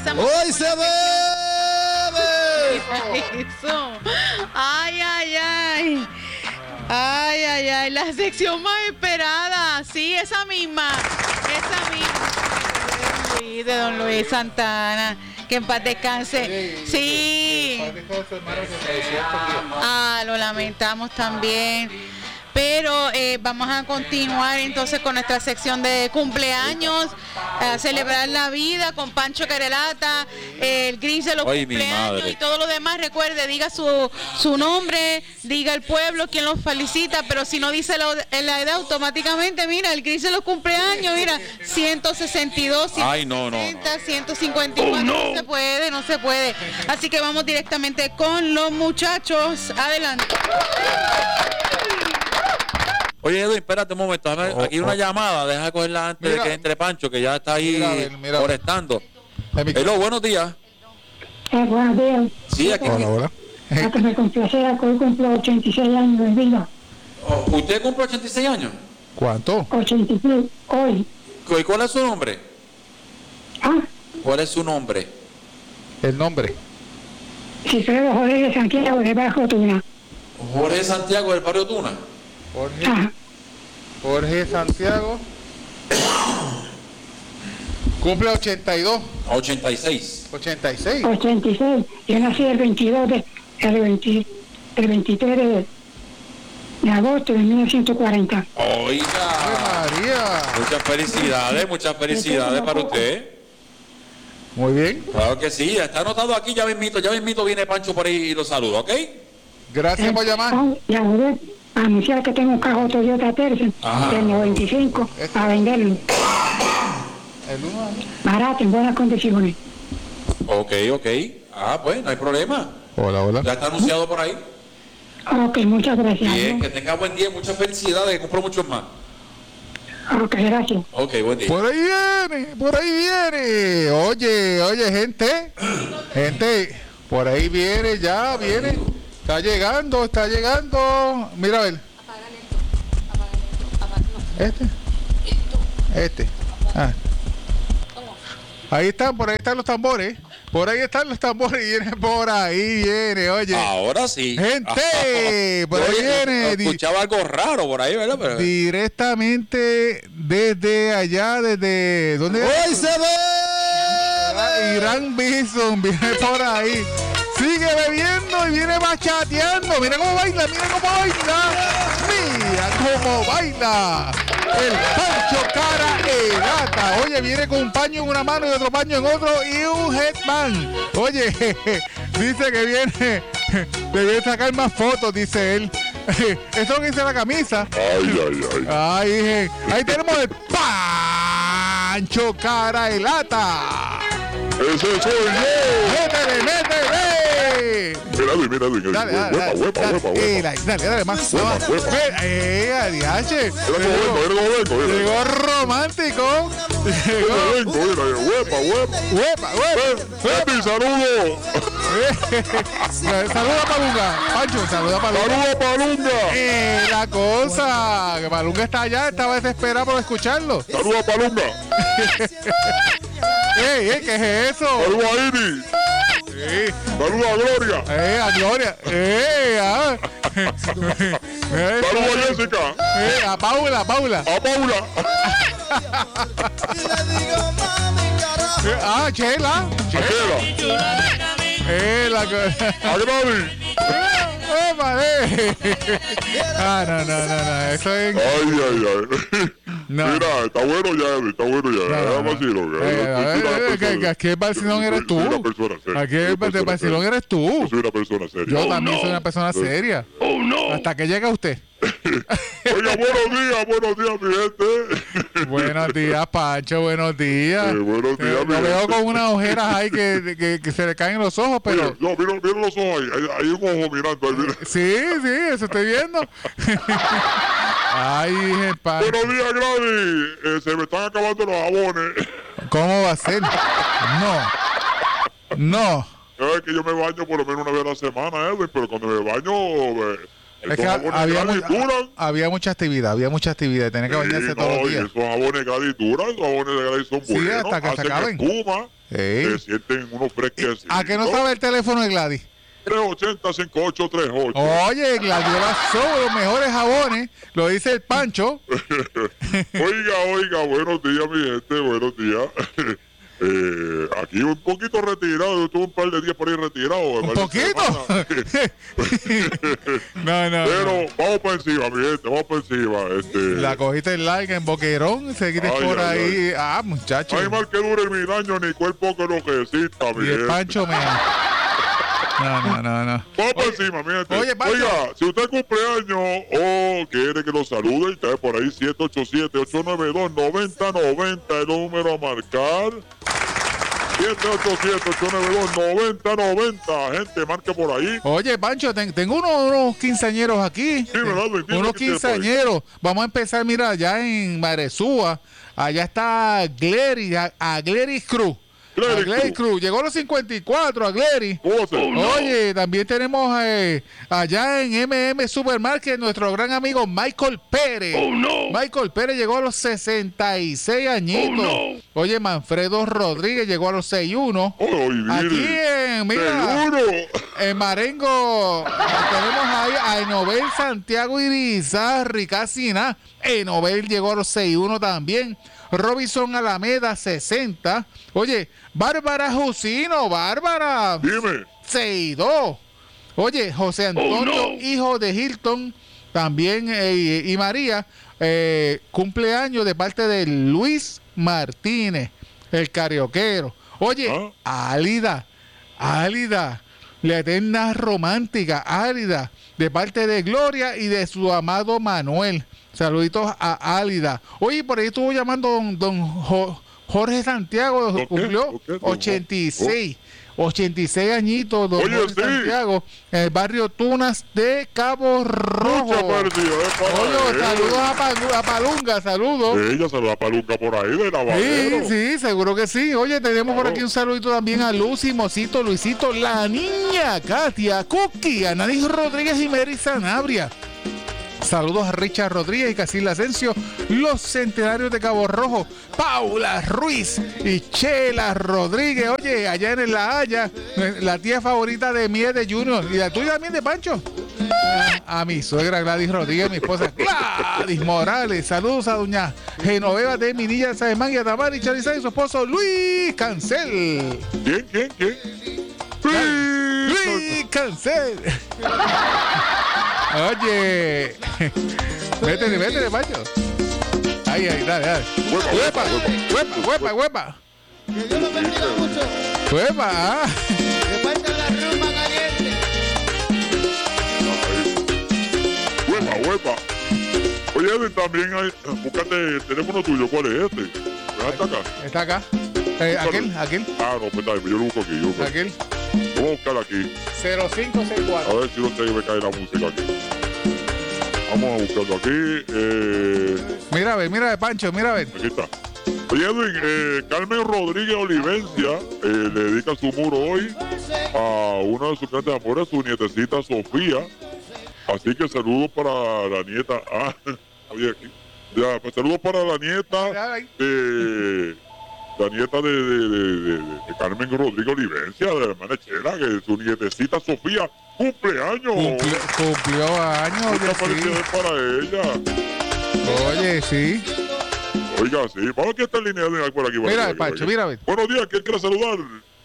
comenzamos. ¡Hoy se bebe! Eso. Ay, ay, ay. Ay, ay, ay. La sección más esperada. Sí, esa misma. De don Luis Santana. Que en paz descanse. Sí. Lo lamentamos también. Pero vamos a continuar entonces con nuestra sección de cumpleaños, a celebrar la vida con Pancho Querelata, el Grinch de los cumpleaños y todo lo demás. Recuerde, diga su nombre, diga el pueblo, quien los felicita, pero si no dice la edad, automáticamente, mira, el Grinch de los cumpleaños, mira, 162, 150, 154, no se puede. Así que vamos directamente con los muchachos. Adelante. Oye, Edwin, espérate un momento. Aquí hay una llamada. Deja de cogerla antes de que entre Pancho, que ya está ahí molestando. Hello, buenos días. Buenos días. Sí, aquí. Hola. Que me complaciera que hoy cumplo 86 años de vida. ¿Usted cumple 86 años? ¿Cuánto? 86, hoy. ¿Y cuál es su nombre? ¿Cuál es su nombre? El nombre. Cifredo Jorge de Santiago de Bajo Tuna. Jorge Santiago del barrio Tuna. Jorge Santiago. Cumple 82. 86. 86. 86. Yo nací el 23 de agosto de 1940. Oiga. María. Muchas felicidades para usted. Muy bien. Claro que sí, está anotado aquí, ya mismito viene Pancho por ahí y lo saluda, ¿ok? Gracias por llamar. Ya voy a anunciar que tengo un carro Toyota Tercel del 95 a venderlo. Barato, en buenas condiciones. Ok. Pues, no hay problema. Hola. Ya está anunciado por ahí. Ok, muchas gracias. Bien, que tenga buen día, muchas felicidades, que compro muchos más. Ok, gracias. Ok, buen día. Por ahí viene. Oye, gente, por ahí viene, ya viene. Está llegando. Mira a ver. Este. Ahí están los tambores. Viene, oye. Ahora sí. Gente, por ahí viene. Escuchaba algo raro por ahí, ¿verdad? Pero... Directamente desde allá, desde... ¿Dónde? ¡Hoy se ve! Irán Bison viene por ahí. Sigue bebiendo y viene bachateando. Mira cómo baila. El Pancho Querelata. Oye, viene con un paño en una mano y otro paño en otro y un headband. Oye, dice que viene. Debe sacar más fotos, dice él. Eso es lo que dice la camisa. Ay. Ahí tenemos el Pancho Querelata. ¡Ese soy yo! ¡Métele! Mira, Dale, más. Adiache. Llegó romántico. ¡Pepi, saludo! Saluda a Palunga. Pancho, saluda a Palunga. La cosa. Que Palunga está allá, estaba desesperado por escucharlo. ¡Saluda a Palunga! ¿Qué es eso? ¡Saluda a Iris! ¡Saluda a Gloria! A Gloria. ¡Saluda a Jessica! A Paula. ¡A Paula! Chela. ¡A Gladys! No. Eso es. Ay. No. Mira, está bueno ya. Aquí el vacilón eres tú. Aquí el vacilón eres tú. Yo soy una persona seria. Yo también soy una persona seria. Hasta que llega usted. Oiga, buenos días, mi gente. Buenos días, Pancho, buenos días. Buenos días, Lo veo con unas ojeras ahí que se le caen los ojos, pero... No, mira los ojos ahí. Hay un ojo mirando ahí, mira. Sí, eso estoy viendo. Ay, Pancho. Buenos días, Gladys. Se me están acabando los jabones. ¿Cómo va a ser? No. Es que yo me baño por lo menos una vez a la semana, Edwin, pero cuando me baño... Es que había mucha actividad, tenía que bañarse todos los días. Esos jabones Gladys duran, esos jabones de Gladys son buenos, hasta que se hacen acaben. espuma. Se sienten unos fresquecitos. ¿A qué no sabe el teléfono de Gladys? 380-5838. Oye, Gladiola Show, los mejores jabones, lo dice el Pancho. Oiga, buenos días, mi gente, buenos días. Aquí un poquito retirado, yo tuve un par de días por ahí retirado. ¿Un poquito? No. Pero vamos para encima, mi gente, vamos para encima. La cogiste en like en Boquerón, seguiste por ahí. Muchachos. No hay mal que dure 1000 años, ni cuerpo que lo resista, mi gente. Y el Pancho me... No. Vamos para encima, mi gente. Oiga, si usted cumpleaños o quiere que lo salude, está por ahí 787-892-9090, el número a marcar. 787-892-9090. Gente, marque por ahí. Oye, Pancho, tengo unos quinceañeros aquí. Sí, ¿verdad? Unos quinceañeros. Vamos a empezar, mira, allá en Maresúa. Allá está Glery, a Glery Cruz. Glery Cruz, llegó a los 54 a Glery. Oye, también tenemos allá en MM Supermarket nuestro gran amigo Michael Pérez. Michael Pérez llegó a los 66 añitos. Oye, Manfredo Rodríguez llegó a los 61. Aquí en Marengo tenemos ahí a Enobel Santiago Irizarry, casi nada. Enobel llegó a los 61 también. Robinson Alameda, 60. Oye, Bárbara Jusino, Bárbara. Dime. 62. Oye, José Antonio, hijo de Hilton, también, y María, cumpleaños de parte de Luis Martínez, el carioquero. Oye, Álida, la eterna romántica, Álida, de parte de Gloria y de su amado Manuel. Saluditos a Álida. Oye, por ahí estuvo llamando don Jorge Santiago, cumplió 86. 86 añitos, don Jorge Santiago, en el barrio Tunas de Cabo Rojo. Oye, saludos a Palunga, saludos. Ella saluda a Palunga por ahí de la Sí, seguro que sí. Oye, tenemos por aquí un saludito también a Lucy, Mosito, Luisito, la niña, Katia, Cookie, Ananis Rodríguez y Mary Sanabria. Saludos a Richard Rodríguez y Casil Asensio, los centenarios de Cabo Rojo, Paula Ruiz y Chela Rodríguez. Oye, allá en La Haya, la tía favorita de Miede Junior. ¿Y la tuya también, de Pancho? A mi suegra Gladys Rodríguez, mi esposa Gladys Morales. Saludos a doña Genoveva de Minilla Saemán y a Tamara y Charizán y su esposo Luis Cancel. ¿Quién? Luis Cancel. Oye, métele, Pancho. Ahí, dale. Huepa. Que Dios lo bendiga mucho. Huepa. Que falta la rumba caliente. Huepa. Oye, Edwin, también hay, búscate el teléfono tuyo. ¿Cuál es este? Está acá. Aquel. No, pues yo lo busco aquí. Aquel. Vamos a buscar aquí. 0564. A ver si no me cae la música aquí. Vamos a buscarlo aquí. Mira a ver, Pancho, mira a ver. Aquí está. Oye, Edwin, Carmen Rodríguez Olivencia le dedica su muro hoy a una de sus grandes amores, su nietecita Sofía. Así que saludos para la nieta. Oye, aquí. Ya, pues saludos para la nieta de Carmen Rodríguez Olivencia, de la hermana Chela, que su nietecita Sofía cumpleaños. Cumplió años. Muchas felicidades para ella. Oye, sí. Oiga, sí. Vamos a estar en línea por aquí. Mira, Pancho, mira a ver. Buenos días, ¿quién quiere saludar?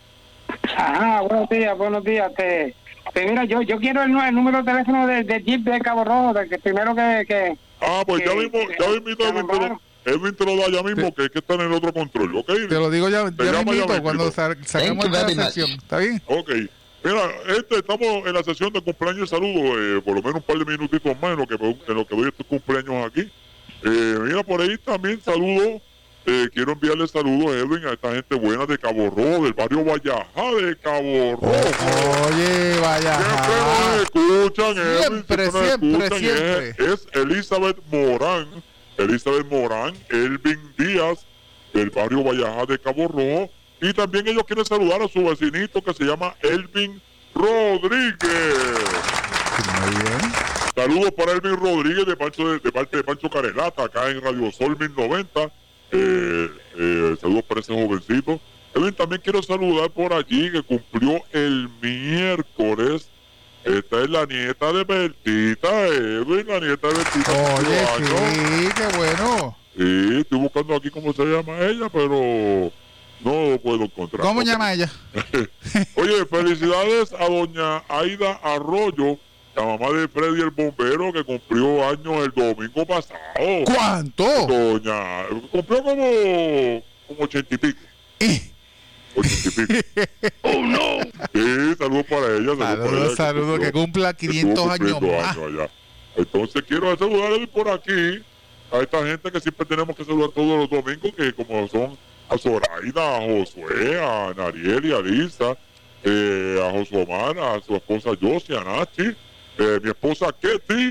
Buenos días. Mira, yo quiero el número de teléfono del Jeep de Cabo Rojo, del que primero que pues ya mismo Edwin te lo da ya mismo, que es que está en el otro control, ¿ok? Te lo digo ya mismo cuando saquemos la sesión, ¿está bien? Ok. Mira, estamos en la sesión de cumpleaños y saludos, por lo menos un par de minutitos más en lo que doy estos cumpleaños aquí. Mira, por ahí también saludos. Quiero enviarle saludos, Edwin, a esta gente buena de Cabo Rojo, del barrio Vallajá de Cabo Rojo. Oye, Vallajá. Siempre nos escuchan, siempre. Es Elizabeth Morán, Elvin Díaz, del barrio Vallajá de Cabo Rojo. Y también ellos quieren saludar a su vecinito que se llama Elvin Rodríguez. Muy bien. Saludos para Elvin Rodríguez de parte de Pancho Carelata, acá en Radio Sol 1090. Saludos para ese jovencito. Edwin, también quiero saludar por allí que cumplió el miércoles. Esta es la nieta de Bertita, Edwin, la nieta de Bertita. Oye, sí, qué bueno. Sí, estoy buscando aquí cómo se llama ella, pero no lo puedo encontrar. ¿Cómo llama ella? Oye, felicidades a doña Aida Arroyo, la mamá de Freddy el bombero, que cumplió años el domingo pasado. ¿Cuánto? Doña, cumplió como 80 y pico. 80 y pico. ¡Oh, no! Sí, saludos para ella. Saludos, que cumpla 500 años más. Allá. Entonces quiero saludar por aquí a esta gente que siempre tenemos que saludar todos los domingos, que como son a Zoraida, a Josué, a Nariel y a Lisa, a Josomar, a su esposa Josie, a Nachi, mi esposa Ketty,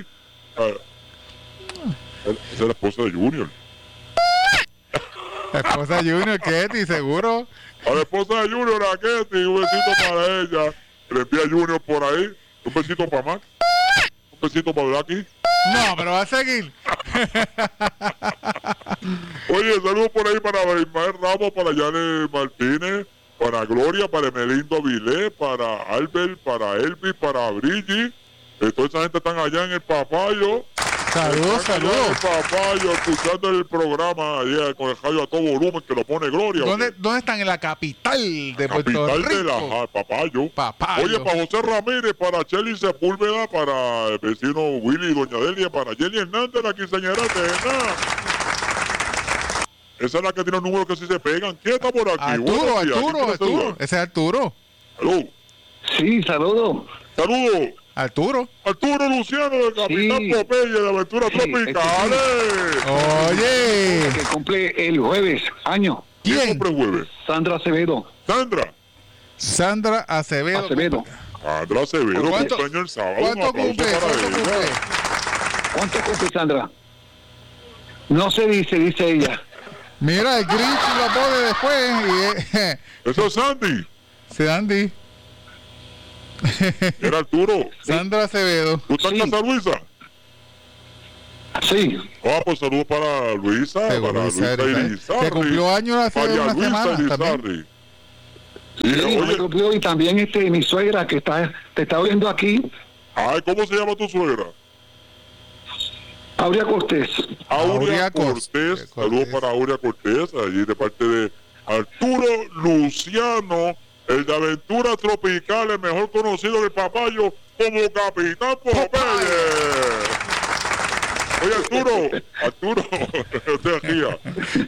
esa es la esposa de Junior. La esposa de Junior, Ketty, seguro. A la esposa de Junior, a Ketty, un besito para ella. Le envía a Junior por ahí. Un besito para Max. Un besito para Blacky. No, pero va a seguir. Oye, saludos por ahí para Ismael Ramos, para Yane Martínez, para Gloria, para Melindo Vilés, para Albert, para Elvis, para Brigi. Toda esa gente están allá en el Papayo. Saludos. El Papayo, escuchando el programa ayer con el radio a todo volumen que lo pone Gloria. ¿Dónde están? En la capital de Puerto Rico. De la Papayo. Oye, para José Ramírez, para Chely Sepúlveda, para el vecino Willy y Doña Delia, para Jenny Hernández, la quinceañera Tena. Esa es la que tiene un número que sí se pegan. ¿Quién está por aquí? Arturo. Ese es Arturo. ¿Aló? Sí, saludos. Saludos. Arturo Luciano, del Capitán Popeye de Aventuras Tropicales. Oye. Que cumple el jueves, año. ¿Quién cumple el jueves? Sandra Acevedo. Sandra Acevedo. Sandra Acevedo, cumpleaños el sábado. ¿Cuánto cumple? ¿Cuánto cumple Sandra? No se dice ella. Mira, el Grinch lo pone después. Eso es Sandy. Sí, Andy. Era Arturo. Sandra Acevedo. ¿Tú estás en casa, Luisa? Sí. Pues saludos para Luisa, para Luisa Irizarry. Que cumplió años hace una semana también. Sí, cumplió, y también mi suegra que te está oyendo aquí. Ay, ¿cómo se llama tu suegra? Aurea Cortés. Aurea Cortés. Saludos para Aurea Cortés, allí de parte de Arturo Luciano, el de Aventuras Tropicales, mejor conocido en el Papayo como Capitán Popeye. Oye, Arturo, estoy aquí.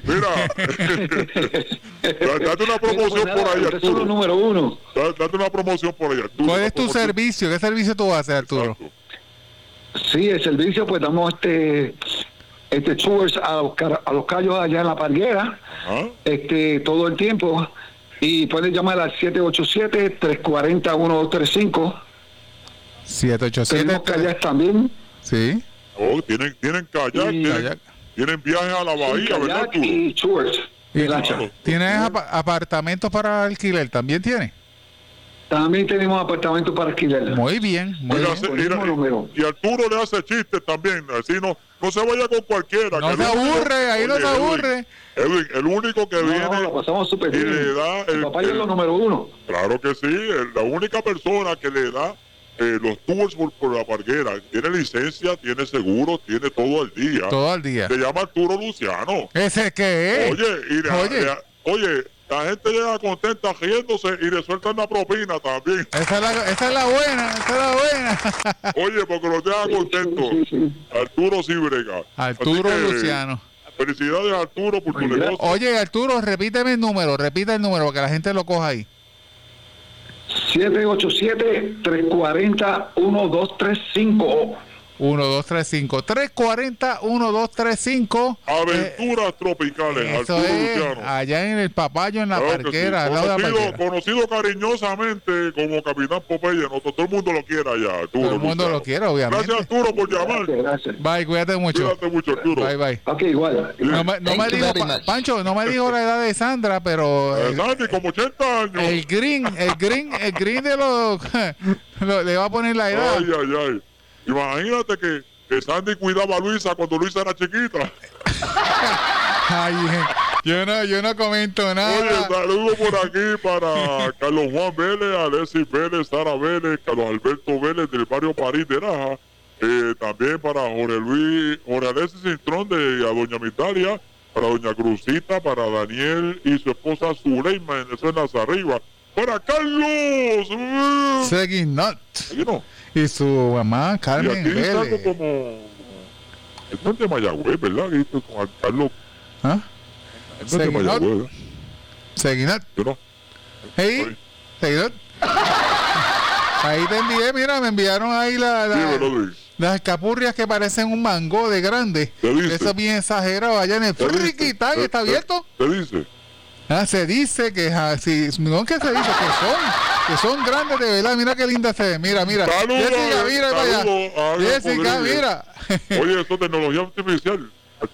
Mira, date una promoción por ahí, Arturo. Número 1. Date una promoción por ahí, Arturo. ¿Cuál es tu servicio? ¿Qué servicio tú haces, Arturo? Exacto. Sí, el servicio, pues damos tours a los callos allá en La Parguera, todo el tiempo, y pueden llamar al 787-340-1235. 787. Tenemos kayak también. Sí. Oh, tienen kayak, tienen viajes a la bahía, ¿verdad, Arturo? Y tours. ¿Tienes apartamentos para alquiler? ¿También tiene? También tenemos apartamentos para alquiler. Muy bien. Y Arturo le hace chistes también, así no se vaya con cualquiera. No se aburre, ahí no se aburre. Edwin, el único que viene lo pasamos súper bien. le da el papá es lo número 1. Claro que sí, la única persona que le da los tours por La Parguera, tiene licencia, tiene seguro, tiene todo al día. Todo al día. Se llama Arturo Luciano. ¿Ese qué es? Oye, la gente llega contenta riéndose y le sueltan la propina también. Esa es la buena. Oye, porque los deja contentos. Sí. Arturo sí brega. Arturo Luciano. Felicidades, Arturo, por tu negocio. Oye, Arturo, repite el número, para que la gente lo coja ahí. 787-340-1235. 1235. 340-1235. Aventuras Tropicales. Eso Arturo es, Luciano. allá en el Papayo, en La Parguera. Sí. Conocido cariñosamente como Capitán Popeye. Todo el mundo lo quiere allá, Arturo. Todo el mundo lo quiere, obviamente. Gracias, Arturo, por llamar. Gracias. Bye, cuídate mucho. Cuídate mucho, Arturo. Bye. Ok, igual. No me dijo, Pancho, no me dijo la edad de Sandra, pero... Sandy, como 80 años. El green de los... le va a poner la edad. Ay. Imagínate que Sandy cuidaba a Luisa cuando Luisa era chiquita. Ay, Yo no comento nada. Oye, saludo por aquí para Carlos Juan Vélez, Alexis Vélez, Sara Vélez, Carlos Alberto Vélez del barrio París de Raja. También para Jorge Alexis Cintrón de a Doña Mitalia, para Doña Cruzita, para Daniel y su esposa Zuleima, eso es las arriba. Para Carlos Seguinot. No. Y su mamá Carmen y aquí Vélez. algo como esto es de Mayagüez, ¿verdad? Esto con Carlos. ¿Ah? Esto es de Mayagüez, ¿verdad? Seguinot. Yo no. Hey, Seguinot. Ahí te envié, mira, me enviaron ahí las escapurrias que parecen un mango de grande. Eso es bien exagerado. Allá en el Friquitán, ¿está abierto? ¿Te dice? Se dice que así, no que se dice que son grandes de verdad. Mira qué linda se ve. Mira. Saludos, Jessica, mira para allá. Jessica, mira. Oye, eso es tecnología artificial.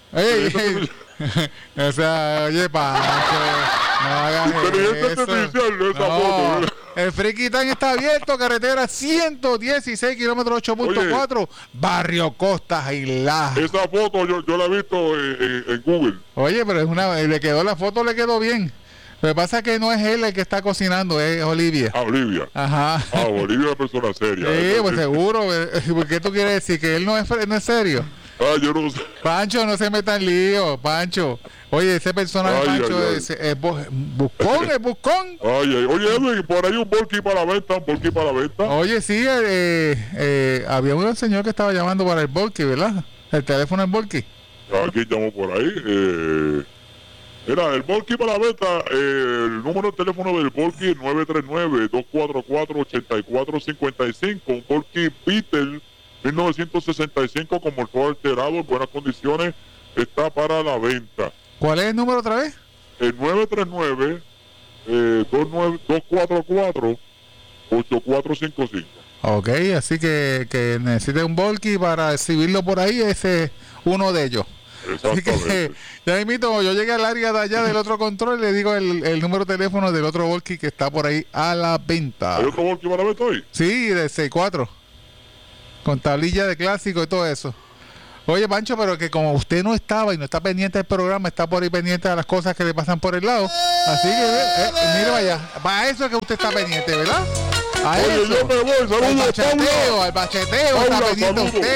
O sea, oye, Pancho, no hagas inteligencia artificial de esa foto. El Friquitán está abierto, carretera 116 kilómetros 8.4, Barrio Costa Aislada. Esa foto yo la he visto en Google. Oye, pero la foto le quedó bien. Lo que pasa es que no es él el que está cocinando, es Olivia. Olivia. Ajá. Olivia es una persona seria. Sí, pues seguro. ¿Qué tú quieres decir? ¿Que él no es serio? Yo no sé. Pancho, no se meta en lío, Pancho. Oye, ese personaje, Pancho, es buscón, es buscón. Oye, Edwin, por ahí un volky para la venta, Oye, sí, había un señor que estaba llamando para el volky, ¿verdad? El teléfono del volky. Aquí llamó por ahí. Mira, el volky para la venta, el número de teléfono del volky es 939-244-8455. Un volky Beetle 1965 con motor alterado en buenas condiciones, está para la venta. ¿Cuál es el número otra vez? El 939-244-8455. Ok, así que necesite un volky para exhibirlo por ahí, ese es uno de ellos. Así que ya invito, yo llegué al área de allá del otro control y le digo el número de teléfono del otro volky que está por ahí a la venta. ¿Hay otro volky para la venta hoy? Sí, de 6.4 con tablilla de clásico y todo eso. Oye, Pancho, pero que como usted no estaba y no está pendiente del programa, está por ahí pendiente de las cosas que le pasan por el lado. Así que, mire, vaya, para eso es que usted está pendiente, ¿verdad? A Oye, eso. yo me voy, saludos, al bacheteo, está pendiente usted.